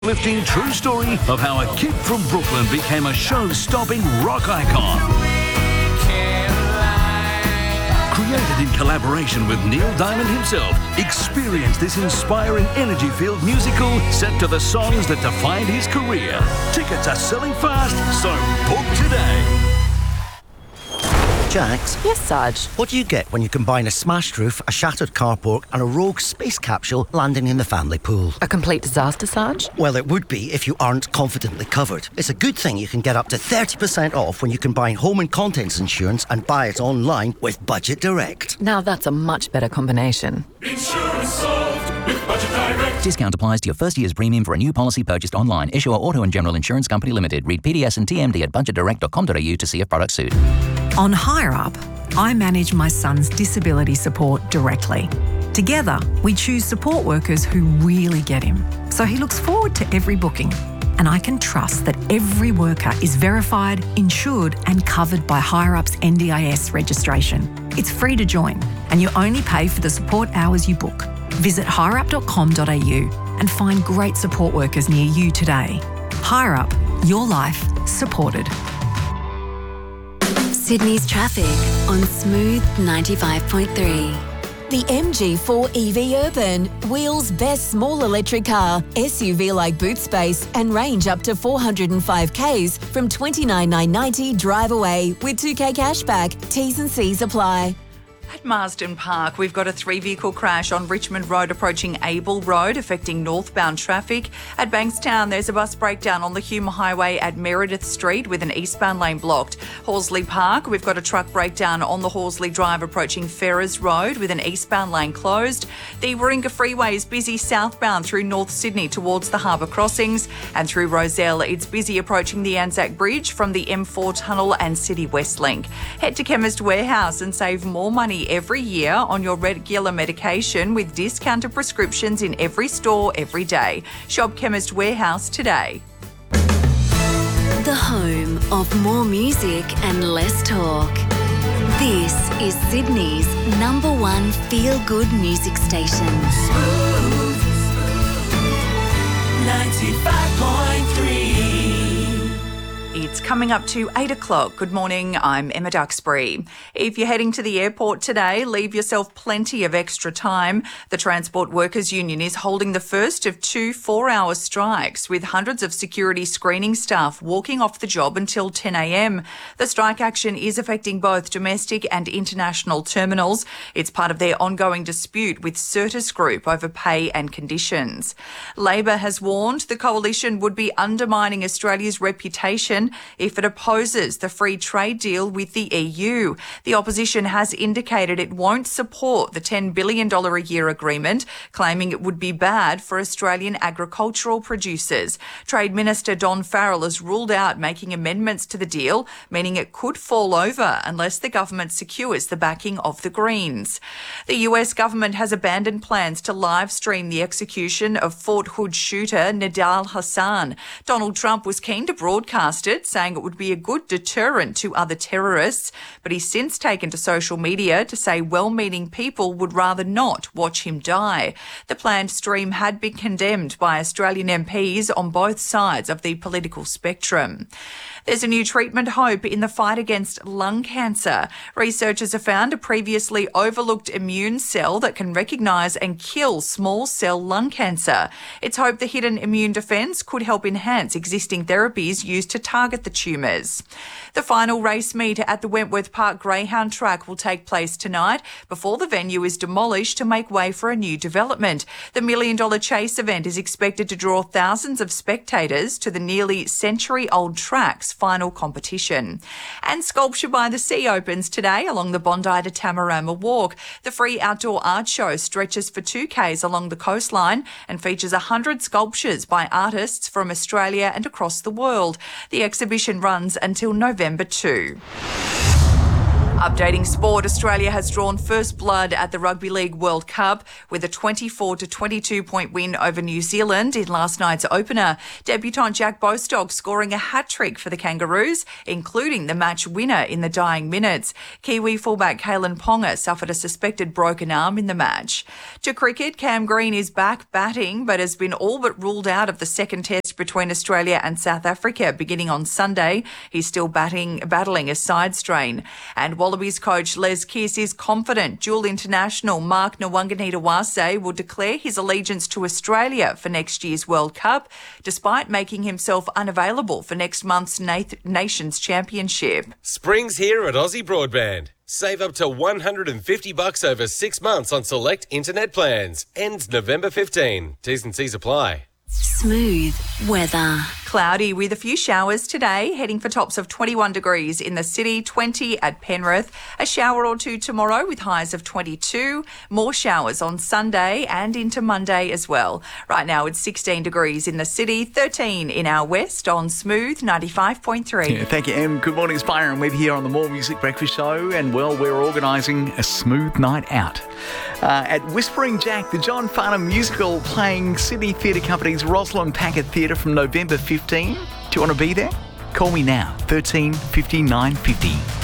Lifting true story of how a kid from Brooklyn became a show-stopping rock icon. Created in collaboration with Neil Diamond himself, experience this inspiring energy-filled musical set to the songs that defined his career. Tickets are selling fast, so book today. Jax? Yes, Sarge? What do you get when you combine a smashed roof, a shattered carport and a rogue space capsule landing in the family pool? A complete disaster, Sarge? Well, it would be if you aren't confidently covered. It's a good thing you can get up to 30% off when you combine home and contents insurance and buy it online with Budget Direct. Now that's a much better combination. Insurance solved with Budget Direct. Discount applies to your first year's premium for a new policy purchased online. Issuer Auto and General Insurance Company Limited. Read PDS and TMD at budgetdirect.com.au to see if products suit. On HireUp, I manage my son's disability support directly. Together, we choose support workers who really get him. So he looks forward to every booking. And I can trust that every worker is verified, insured and covered by HireUp's NDIS registration. It's free to join and you only pay for the support hours you book. Visit hireup.com.au and find great support workers near you today. HireUp, your life supported. Sydney's traffic on Smooth 95.3. The MG4 EV Urban, Wheels' best small electric car, SUV-like boot space and range up to 405 Ks from $29,990 drive away with 2K cashback. T's and C's apply. At Marsden Park, we've got a 3-vehicle crash on Richmond Road approaching Abel Road, affecting northbound traffic. At Bankstown, there's a bus breakdown on the Hume Highway at Meredith Street with an eastbound lane blocked. Horsley Park, we've got a truck breakdown on the Horsley Drive approaching Ferrers Road with an eastbound lane closed. The Warringah Freeway is busy southbound through North Sydney towards the harbour crossings, and through Rozelle, it's busy approaching the Anzac Bridge from the M4 Tunnel and City West Link. Head to Chemist Warehouse and save more money every year on your regular medication with discounted prescriptions in every store every day. Shop Chemist Warehouse today. The home of more music and less talk. This is Sydney's #1 feel-good music station. Smooth 95.3. It's coming up to 8 o'clock. Good morning, I'm Emma Duxbury. If you're heading to the airport today, leave yourself plenty of extra time. The Transport Workers Union is holding the first of 2 4-hour strikes, with hundreds of security screening staff walking off the job until 10 a.m. The strike action is affecting both domestic and international terminals. It's part of their ongoing dispute with Certis Group over pay and conditions. Labor has warned the coalition would be undermining Australia's reputation if it opposes the free trade deal with the EU. The opposition has indicated it won't support the $10 billion a year agreement, claiming it would be bad for Australian agricultural producers. Trade Minister Don Farrell has ruled out making amendments to the deal, meaning it could fall over unless the government secures the backing of the Greens. The US government has abandoned plans to live stream the execution of Fort Hood shooter Nidal Hassan. Donald Trump was keen to broadcast it, saying it would be a good deterrent to other terrorists, but he's since taken to social media to say well-meaning people would rather not watch him die. The planned stream had been condemned by Australian MPs on both sides of the political spectrum. There's a new treatment hope in the fight against lung cancer. Researchers have found a previously overlooked immune cell that can recognise and kill small cell lung cancer. It's hoped the hidden immune defence could help enhance existing therapies used to target the tumours. The final race meet at the Wentworth Park Greyhound Track will take place tonight before the venue is demolished to make way for a new development. The $1 Million Chase event is expected to draw thousands of spectators to the nearly century-old track's final competition. And Sculpture by the Sea opens today along the Bondi to Tamarama Walk. The free outdoor art show stretches for 2 Ks along the coastline and features 100 sculptures by artists from Australia and across the world. The exhibition runs until November 2. Updating sport, Australia has drawn first blood at the Rugby League World Cup with a 24-22 point win over New Zealand in last night's opener. Debutant Jack Bostock scoring a hat-trick for the Kangaroos, including the match winner in the dying minutes. Kiwi fullback Kalen Ponga suffered a suspected broken arm in the match. To cricket, Cam Green is back batting but has been all but ruled out of the second test between Australia and South Africa beginning on Sunday. He's still battling a side strain. And Wallabies coach Les Kiss is confident dual international Mark Nwanganitawase will declare his allegiance to Australia for next year's World Cup, despite making himself unavailable for next month's Nations Championship. Spring's here at Aussie Broadband. Save up to $150 over 6 months on select internet plans. Ends November 15. T's and C's apply. Smooth weather. Cloudy with a few showers today, heading for tops of 21 degrees in the city, 20 at Penrith. A shower or two tomorrow with highs of 22. More showers on Sunday and into Monday as well. Right now it's 16 degrees in the city, 13 in our west on Smooth 95.3. Yeah, thank you, Em. Good morning, it's Byron Webb here on the More Music Breakfast Show. And, well, we're organising a smooth night out at Whispering Jack, the John Farnham musical, playing Sydney Theatre Company's Rosalind Packet Theatre from November 15. Do you want to be there? Call me now, 13 59 50.